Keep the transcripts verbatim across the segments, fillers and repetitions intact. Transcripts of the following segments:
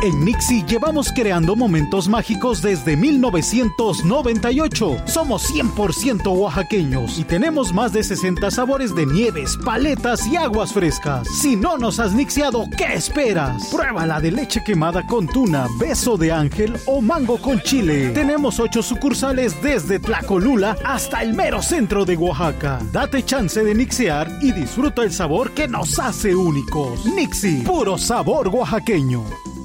En Nixie llevamos creando momentos mágicos desde mil novecientos noventa y ocho. Somos cien por ciento oaxaqueños y tenemos más de sesenta sabores de nieves, paletas y aguas frescas. Si no nos has nixiado, ¿qué esperas? Pruébala de leche quemada con tuna, beso de ángel o mango con chile. Tenemos ocho sucursales desde Tlacolula hasta el mero centro de Oaxaca. Date chance de nixear y disfruta el sabor que nos hace únicos. Nixie, puro sabor oaxaqueño.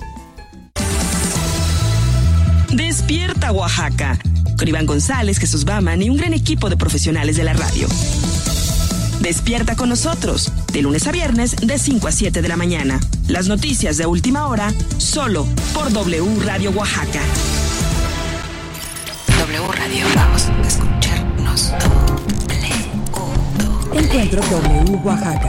Despierta Oaxaca, con Iván González, Jesús Baman y un gran equipo de profesionales de la radio. Despierta con nosotros, de lunes a viernes, de cinco a siete de la mañana. Las noticias de última hora, solo por W Radio Oaxaca. W Radio, vamos a escucharnos. W. Encuentro W Oaxaca.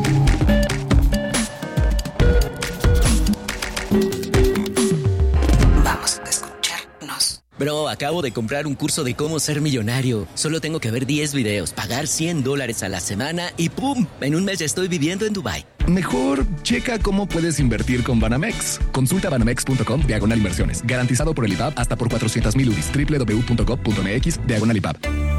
Bro, acabo de comprar un curso de cómo ser millonario. Solo tengo que ver diez videos, pagar cien dólares a la semana y ¡pum! En un mes ya estoy viviendo en Dubái. Mejor checa cómo puedes invertir con Banamex. Consulta banamex punto com diagonal inversiones. Garantizado por el I P A B hasta por cuatrocientos mil U D I s. doble u doble u doble u punto gov punto m x diagonal I P A B.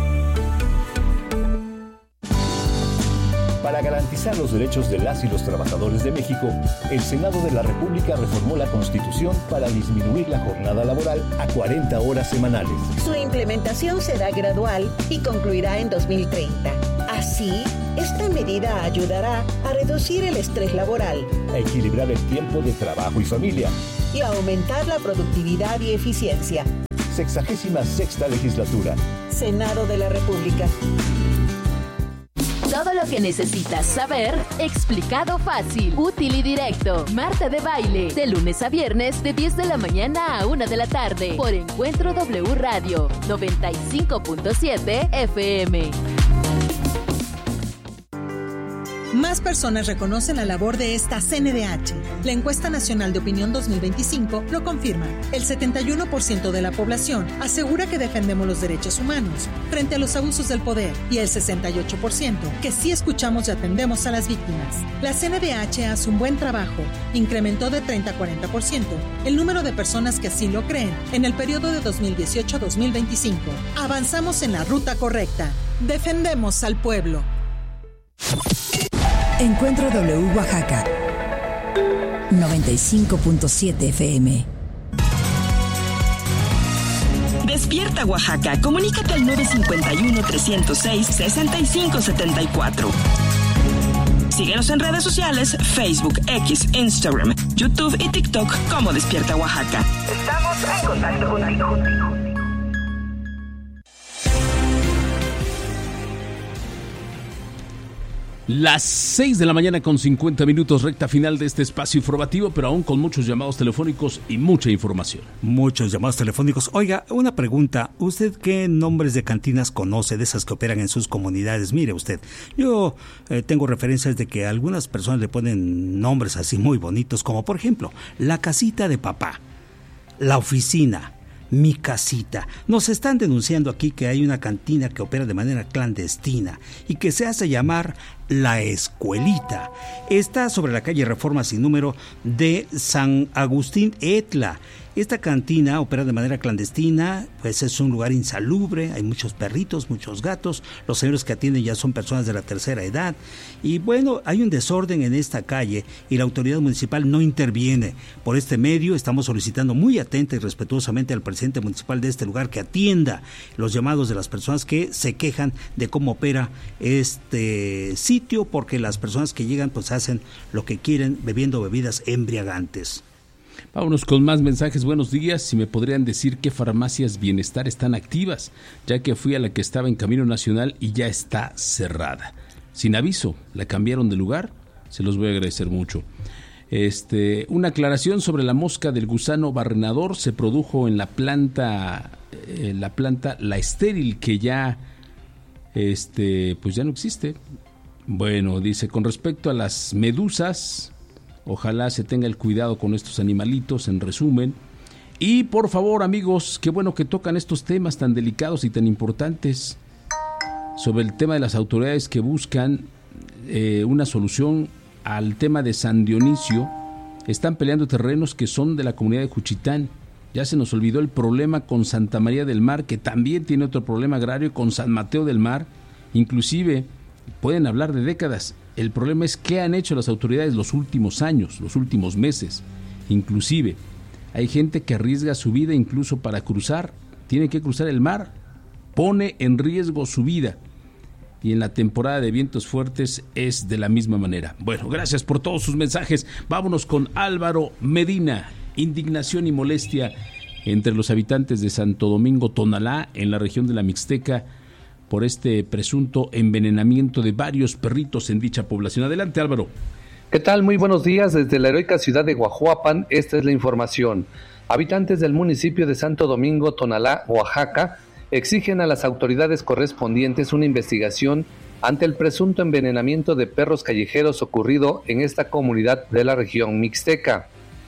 Para garantizar los derechos de las y los trabajadores de México, el Senado de la República reformó la Constitución para disminuir la jornada laboral a cuarenta horas semanales. Su implementación será gradual y concluirá en dos mil treinta. Así, esta medida ayudará a reducir el estrés laboral, a equilibrar el tiempo de trabajo y familia y a aumentar la productividad y eficiencia. Sexagésima sexta legislatura. Senado de la República. Todo lo que necesitas saber, explicado fácil, útil y directo. Marta de Baile, de lunes a viernes, de diez de la mañana a una de la tarde, por Encuentro W Radio, noventa y cinco punto siete F M. Más personas reconocen la labor de esta C N D H. La Encuesta Nacional de Opinión dos mil veinticinco lo confirma. El setenta y uno por ciento de la población asegura que defendemos los derechos humanos frente a los abusos del poder y el sesenta y ocho por ciento que sí escuchamos y atendemos a las víctimas. La C N D H hace un buen trabajo. Incrementó de treinta a cuarenta por ciento el número de personas que así lo creen en el periodo de dos mil dieciocho a dos mil veinticinco. Avanzamos en la ruta correcta. Defendemos al pueblo. Encuentro W Oaxaca, noventa y cinco punto siete F M. Despierta Oaxaca, comunícate al nueve cinco uno, tres cero seis, seis cinco siete cuatro. Síguenos en redes sociales, Facebook, X, Instagram, YouTube y TikTok como Despierta Oaxaca. Estamos en contacto contigo. Las seis de la mañana con cincuenta minutos, recta final de este espacio informativo, pero aún con muchos llamados telefónicos y mucha información. Muchos llamados telefónicos. Oiga, una pregunta. ¿Usted qué nombres de cantinas conoce de esas que operan en sus comunidades? Mire usted, yo eh, tengo referencias de que algunas personas le ponen nombres así muy bonitos, como por ejemplo, la casita de papá, la oficina, mi casita. Nos están denunciando aquí que hay una cantina que opera de manera clandestina y que se hace llamar La Escuelita. Está sobre la calle Reforma sin número de San Agustín Etla. Esta cantina opera de manera clandestina, pues es un lugar insalubre, hay muchos perritos, muchos gatos, los señores que atienden ya son personas de la tercera edad y bueno, hay un desorden en esta calle y la autoridad municipal no interviene. Por este medio estamos solicitando muy atenta y respetuosamente al presidente municipal de este lugar que atienda los llamados de las personas que se quejan de cómo opera este sitio, porque las personas que llegan pues hacen lo que quieren bebiendo bebidas embriagantes. Vámonos con más mensajes. Buenos días. Si me podrían decir qué farmacias Bienestar están activas, ya que fui a la que estaba en Camino Nacional y ya está cerrada. Sin aviso, la cambiaron de lugar. Se los voy a agradecer mucho. Este, una aclaración sobre la mosca del gusano barrenador. Se produjo en la planta, en la planta La Estéril, que ya, este, pues ya no existe. Bueno, dice, con respecto a las medusas, ojalá se tenga el cuidado con estos animalitos, en resumen. Y por favor, amigos, qué bueno que tocan estos temas tan delicados y tan importantes sobre el tema de las autoridades que buscan eh, una solución al tema de San Dionisio, están peleando terrenos que son de la comunidad de Juchitán. Ya se nos olvidó el problema con Santa María del Mar, que también tiene otro problema agrario, y con San Mateo del Mar. Inclusive, pueden hablar de décadas. El problema es qué han hecho las autoridades los últimos años, los últimos meses. Inclusive, hay gente que arriesga su vida incluso para cruzar. Tiene que cruzar el mar, pone en riesgo su vida. Y en la temporada de vientos fuertes es de la misma manera. Bueno, gracias por todos sus mensajes. Vámonos con Álvaro Medina. Indignación y molestia entre los habitantes de Santo Domingo Tonalá, en la región de la Mixteca, por este presunto envenenamiento de varios perritos en dicha población. Adelante, Álvaro. ¿Qué tal? Muy buenos días. Desde la heroica ciudad de Guajuapan, esta es la información. Habitantes del municipio de Santo Domingo Tonalá, Oaxaca, exigen a las autoridades correspondientes una investigación ante el presunto envenenamiento de perros callejeros ocurrido en esta comunidad de la región mixteca.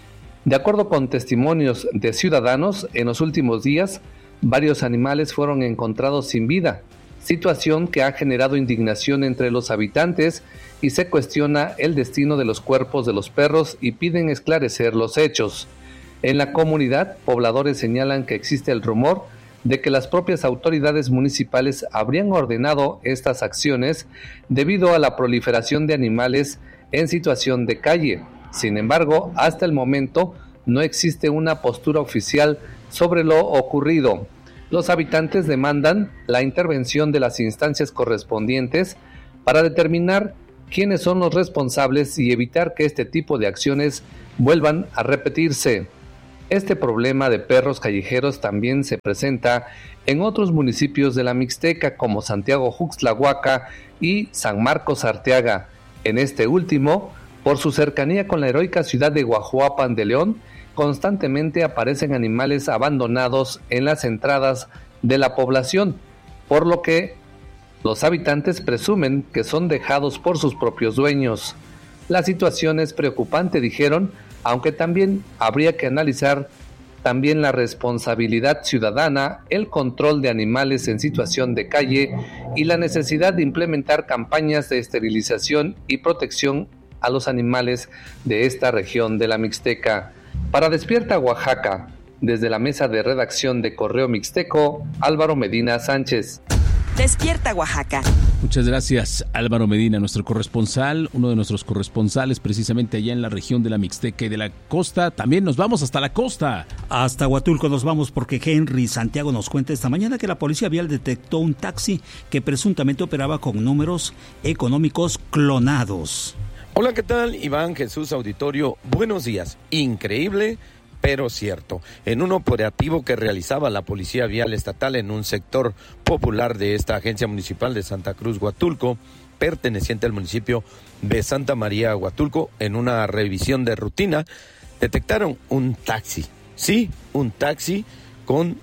De acuerdo con testimonios de ciudadanos, en los últimos días, varios animales fueron encontrados sin vida, situación que ha generado indignación entre los habitantes y se cuestiona el destino de los cuerpos de los perros y piden esclarecer los hechos. En la comunidad, pobladores señalan que existe el rumor de que las propias autoridades municipales habrían ordenado estas acciones debido a la proliferación de animales en situación de calle. Sin embargo, hasta el momento no existe una postura oficial sobre lo ocurrido. Los habitantes demandan la intervención de las instancias correspondientes para determinar quiénes son los responsables y evitar que este tipo de acciones vuelvan a repetirse. Este problema de perros callejeros también se presenta en otros municipios de la Mixteca como Santiago Juxtlahuaca y San Marcos Arteaga. En este último, por su cercanía con la heroica ciudad de Guajuapan de León, constantemente aparecen animales abandonados en las entradas de la población, por lo que los habitantes presumen que son dejados por sus propios dueños. La situación es preocupante, dijeron, aunque también habría que analizar también la responsabilidad ciudadana, el control de animales en situación de calle y la necesidad de implementar campañas de esterilización y protección a los animales de esta región de la Mixteca. Para Despierta Oaxaca, desde la mesa de redacción de Correo Mixteco, Álvaro Medina Sánchez. Despierta Oaxaca. Muchas gracias, Álvaro Medina, nuestro corresponsal, uno de nuestros corresponsales precisamente allá en la región de la Mixteca y de la costa. También nos vamos hasta la costa. Hasta Huatulco nos vamos porque Henry Santiago nos cuenta esta mañana que la policía vial detectó un taxi que presuntamente operaba con números económicos clonados. Hola, ¿qué tal? Iván Jesús Auditorio, buenos días. Increíble, pero cierto. En un operativo que realizaba la Policía Vial Estatal en un sector popular de esta agencia municipal de Santa Cruz, Huatulco, perteneciente al municipio de Santa María, Huatulco, en una revisión de rutina, detectaron un taxi. Sí, un taxi con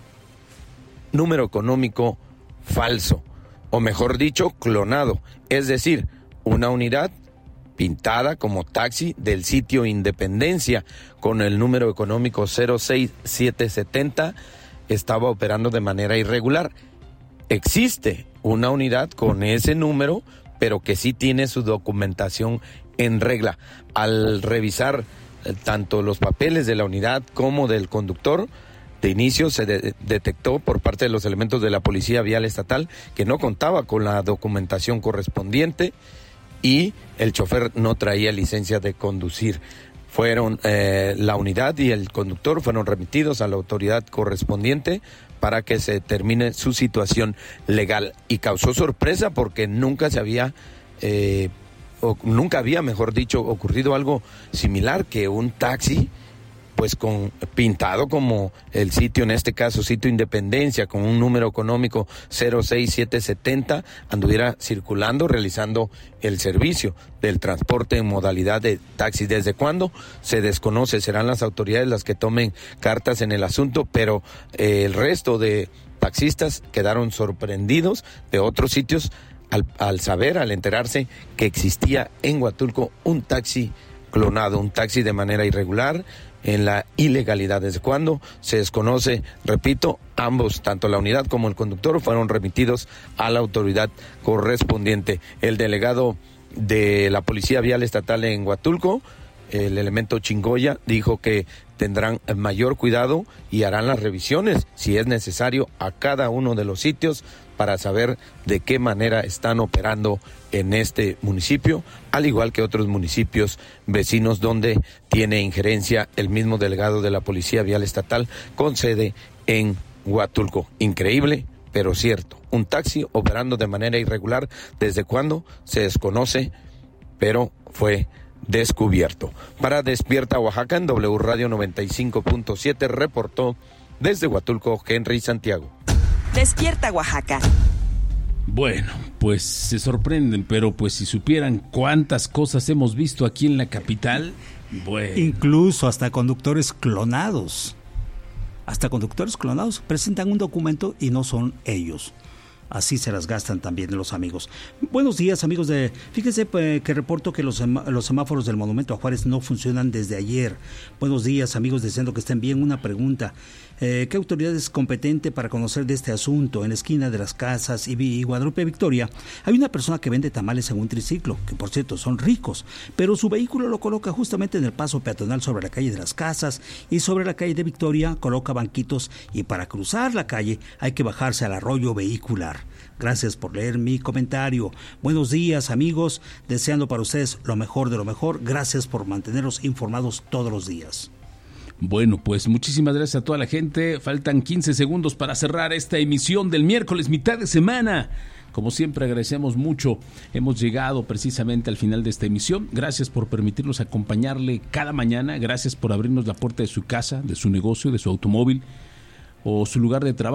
número económico falso, o mejor dicho, clonado. Es decir, una unidad pintada como taxi del sitio Independencia con el número económico cero seis siete siete cero, estaba operando de manera irregular. Existe una unidad con ese número, pero que sí tiene su documentación en regla. Al revisar tanto los papeles de la unidad como del conductor, de inicio se de- detectó por parte de los elementos de la Policía Vial Estatal que no contaba con la documentación correspondiente y el chofer no traía licencia de conducir. Fueron eh, la unidad y el conductor fueron remitidos a la autoridad correspondiente para que se determine su situación legal. Y causó sorpresa porque nunca se había, eh, o nunca había, mejor dicho, ocurrido algo similar, que un taxi, pues con pintado como el sitio, en este caso sitio Independencia, con un número económico cero seis siete siete cero, anduviera circulando, realizando el servicio del transporte en modalidad de taxi. ¿Desde cuándo? Se desconoce, serán las autoridades las que tomen cartas en el asunto, pero eh, el resto de taxistas quedaron sorprendidos de otros sitios al, al saber, al enterarse que existía en Huatulco un taxi clonado, un taxi de manera irregular, en la ilegalidad. ¿Desde cuándo? Se desconoce. Repito, ambos, tanto la unidad como el conductor, fueron remitidos a la autoridad correspondiente. El delegado de la Policía Vial Estatal en Huatulco el elemento Chingoya dijo que tendrán mayor cuidado y harán las revisiones, si es necesario, a cada uno de los sitios para saber de qué manera están operando en este municipio, al igual que otros municipios vecinos donde tiene injerencia el mismo delegado de la Policía Vial Estatal con sede en Huatulco. Increíble, pero cierto. Un taxi operando de manera irregular, ¿desde cuándo? Se desconoce, pero fue descubierto. Para Despierta Oaxaca en W Radio noventa y cinco punto siete reportó desde Huatulco Henry Santiago. Despierta Oaxaca. Bueno, pues se sorprenden, pero pues si supieran cuántas cosas hemos visto aquí en la capital, bueno. Incluso hasta conductores clonados. Hasta conductores clonados presentan un documento y no son ellos. Así se las gastan también los amigos. Buenos días, amigos de... Fíjense pues, que reporto que los, sem- los semáforos del Monumento a Juárez no funcionan desde ayer. Buenos días, amigos, deseando que estén bien. Una pregunta. Eh, ¿Qué autoridad es competente para conocer de este asunto? En la esquina de las Casas y, y Guadalupe Victoria hay una persona que vende tamales en un triciclo, que por cierto son ricos, pero su vehículo lo coloca justamente en el paso peatonal sobre la calle de las Casas, y sobre la calle de Victoria coloca banquitos, y para cruzar la calle hay que bajarse al arroyo vehicular. Gracias por leer mi comentario. Buenos días, amigos, deseando para ustedes lo mejor de lo mejor. Gracias por mantenernos informados todos los días. Bueno, pues muchísimas gracias a toda la gente. Faltan quince segundos para cerrar esta emisión del miércoles, mitad de semana. Como siempre, agradecemos mucho. Hemos llegado precisamente al final de esta emisión. Gracias por permitirnos acompañarle cada mañana. Gracias por abrirnos la puerta de su casa, de su negocio, de su automóvil o su lugar de trabajo.